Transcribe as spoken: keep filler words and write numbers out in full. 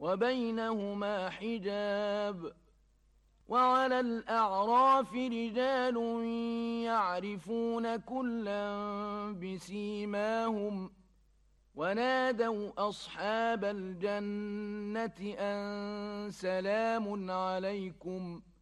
وبينهما حجاب. وعلى الأعراف رجال يعرفون كلا بسيماهم ونادوا أصحاب الجنة أن سلام عليكم